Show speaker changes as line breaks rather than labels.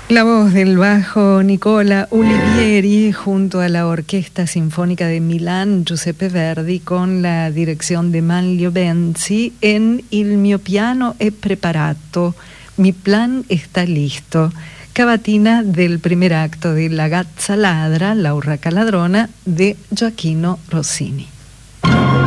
La voz del bajo Nicola Ulivieri junto a la Orquesta Sinfónica de Milán Giuseppe Verdi con la dirección de Manlio Benzi en Il mio piano è preparato, mi plan está listo, cavatina del primer acto de La Gazza Ladra, La Urraca Ladrona de Gioachino Rossini.